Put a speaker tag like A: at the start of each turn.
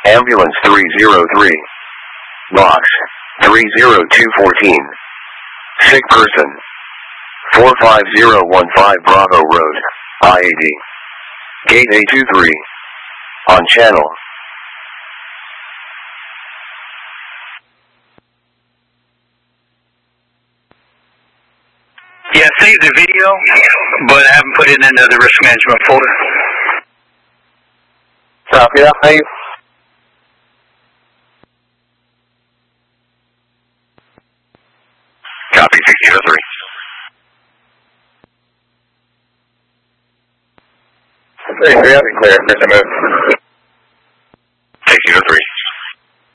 A: Ambulance 303. Box 30214. Sick person. 45015 Bravo Road, IAD. Gate A23. On channel.
B: Yeah, I saved the video, but I haven't put it into the risk management folder.
C: Copy that, please.
A: Copy 1603.
C: Clear, clear, clear, move.
A: 1603.